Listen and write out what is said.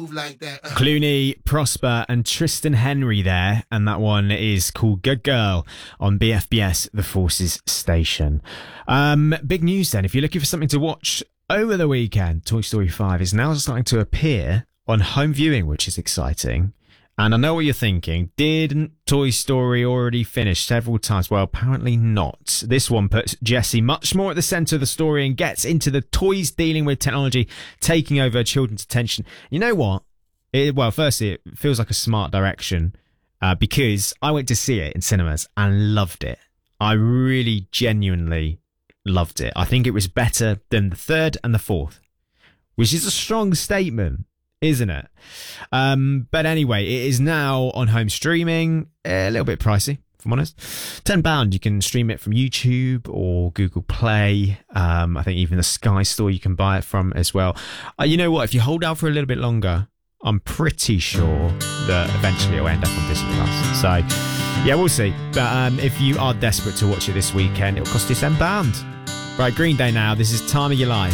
move like that. Clooney, Prosper, and Tristan Henry there, and that one is called Good Girl on BFBS, The Forces Station. Big news then. If you're looking for something to watch over the weekend, Toy Story 5 is now starting to appear on home viewing, which is exciting. And I know what you're thinking. Didn't Toy Story already finish several times? Well, apparently not. This one puts Jessie much more at the centre of the story and gets into the toys dealing with technology, taking over children's attention. You know what? Firstly, it feels like a smart direction because I went to see it in cinemas and loved it. I really genuinely loved it. I think it was better than the third and the fourth, which is a strong statement, isn't it? But anyway, it is now on home streaming. A little bit pricey, if I'm honest. £10. You can stream it from YouTube or Google Play. I think even the Sky Store you can buy it from as well. You know what? If you hold out for a little bit longer, I'm pretty sure that eventually it'll end up on Disney Plus. So, yeah, we'll see. But if you are desperate to watch it this weekend, it'll cost you £10. Right, Green Day now. This is Time of Your Life.